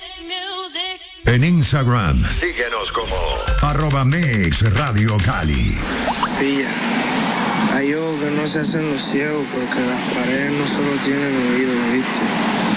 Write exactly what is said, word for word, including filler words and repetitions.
En Instagram, síguenos como arroba Mix Radio Cali. Pilla, hay ojos que no se hacen los ciegos porque las paredes no solo tienen oídos, ¿viste?